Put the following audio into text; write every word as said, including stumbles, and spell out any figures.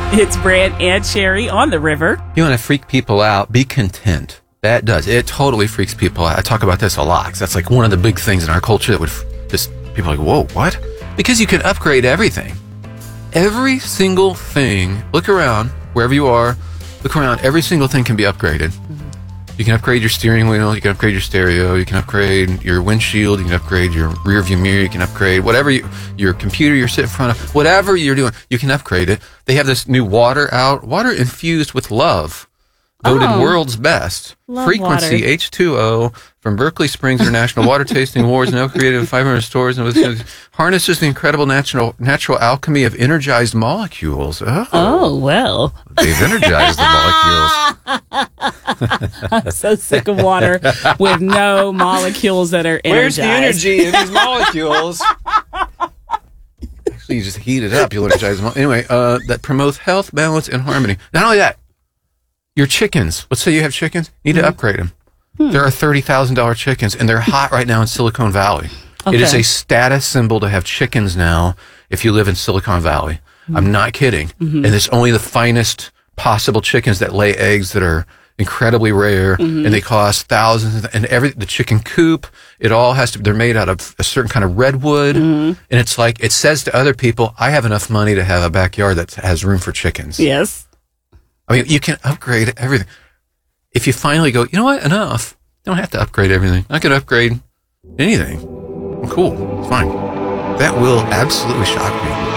It's Brant and Sherry on the river. You want to freak people out, be content. That does. It totally freaks people out. I talk about this a lot because that's like one of the big things in our culture that would just, people are like, whoa, what? Because you can upgrade everything. Every single thing, look around, wherever you are, look around, every single thing can be upgraded. You can upgrade your steering wheel, you can upgrade your stereo, you can upgrade your windshield, you can upgrade your rear view mirror, you can upgrade whatever you, your computer you're sitting in front of, whatever you're doing, you can upgrade it. They have this new water out, water infused with love. Voted Oh, world's best. love Frequency water. H two O from Berkeley Springs International Water Tasting Awards, now created in five hundred stores, and with, harnesses the incredible natural natural alchemy of energized molecules. Oh, Oh, well. they've energized the molecules. I'm so sick of water with no molecules that are energized. Where's the energy in these molecules? Actually, you just heat it up. You'll energize them. Anyway, uh, that promotes health, balance, and harmony. Not only that, your chickens. Let's say you have chickens. You need to upgrade them. Hmm. There are thirty thousand dollars chickens, and they're hot right now in Silicon Valley. Okay. It is a status symbol to have chickens now if you live in Silicon Valley. Mm-hmm. I'm not kidding. Mm-hmm. And it's only the finest possible chickens that lay eggs that are incredibly rare, mm-hmm. and they cost thousands. And every the chicken coop, it all has to. They're made out of a certain kind of redwood, mm-hmm. and it's like it says to other people, "I have enough money to have a backyard that has room for chickens." Yes. I mean, you can upgrade everything. If you finally go, you know what, enough. You don't have to upgrade everything. I could upgrade anything. Cool. Fine. That will absolutely shock me.